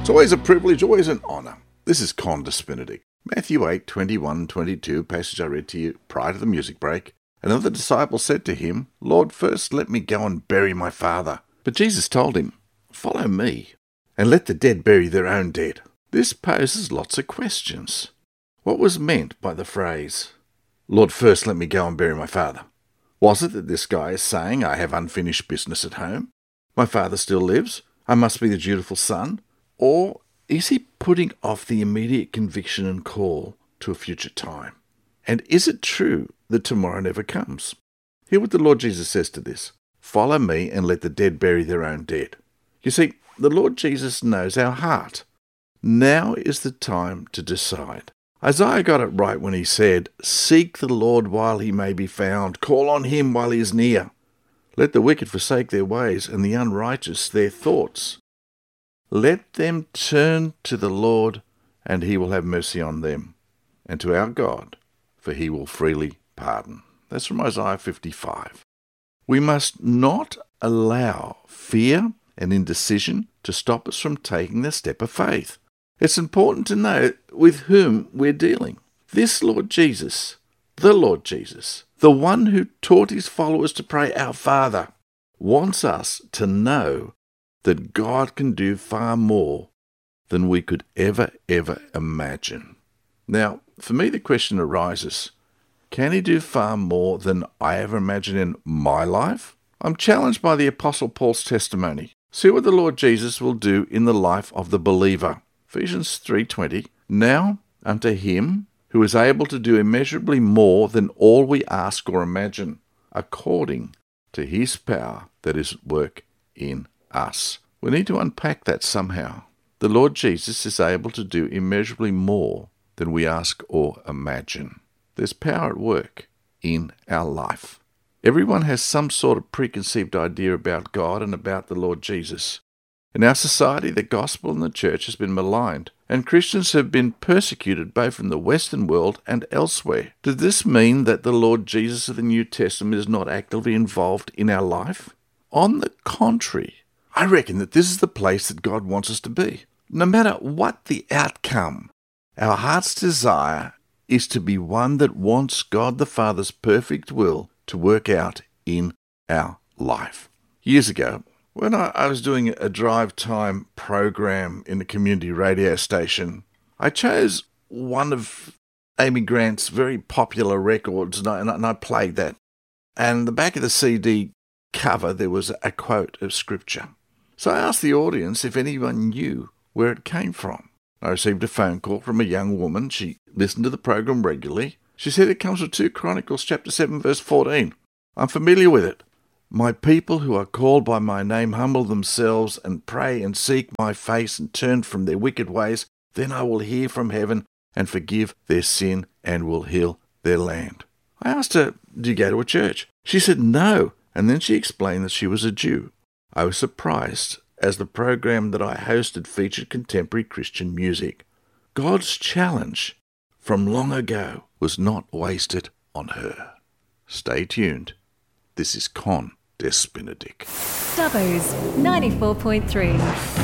It's always a privilege, always an honour. This is Con de Spinadic. Matthew 8, 21, 22, passage I read to you prior to the music break. Another disciple said to him, Lord, first let me go and bury my father. But Jesus told him, follow me, and let the dead bury their own dead. This poses lots of questions. What was meant by the phrase, Lord, first let me go and bury my father? Was it that this guy is saying, I have unfinished business at home? My father still lives? I must be the dutiful son? Or is he putting off the immediate conviction and call to a future time? And is it true that tomorrow never comes? Hear what the Lord Jesus says to this. Follow me and let the dead bury their own dead. You see, the Lord Jesus knows our heart. Now is the time to decide. Isaiah got it right when he said, Seek the Lord while he may be found. Call on him while he is near. Let the wicked forsake their ways and the unrighteous their thoughts. Let them turn to the Lord, and he will have mercy on them, and to our God, for he will freely pardon. That's from Isaiah 55. We must not allow fear and indecision to stop us from taking the step of faith. It's important to know with whom we're dealing. This Lord Jesus, the one who taught his followers to pray, Our Father, wants us to know that God can do far more than we could ever imagine. Now, for me, the question arises, can he do far more than I ever imagined in my life? I'm challenged by the Apostle Paul's testimony. See what the Lord Jesus will do in the life of the believer. Ephesians 3:20, Now unto him who is able to do immeasurably more than all we ask or imagine, according to his power that is at work in us. We need to unpack that somehow. The Lord Jesus is able to do immeasurably more than we ask or imagine. There's power at work in our life. Everyone has some sort of preconceived idea about God and about the Lord Jesus. In our society, the gospel and the church has been maligned, and Christians have been persecuted both in the Western world and elsewhere. Does this mean that the Lord Jesus of the New Testament is not actively involved in our life? On the contrary, I reckon that this is the place that God wants us to be. No matter what the outcome, our heart's desire is to be one that wants God the Father's perfect will to work out in our life. Years ago, when I was doing a drive time program in a community radio station, I chose one of Amy Grant's very popular records, and I played that. And the back of the CD cover, there was a quote of Scripture. So I asked the audience if anyone knew where it came from. I received a phone call from a young woman. She listened to the program regularly. She said it comes from 2 Chronicles chapter 7, verse 14. I'm familiar with it. My people who are called by my name humble themselves and pray and seek my face and turn from their wicked ways. Then I will hear from heaven and forgive their sin and will heal their land. I asked her, do you go to a church? She said no, and then she explained that she was a Jew. I was surprised, as the program that I hosted featured contemporary Christian music. God's challenge from long ago was not wasted on her. Stay tuned. This is Con de Spinadic. Dubbo's 94.3.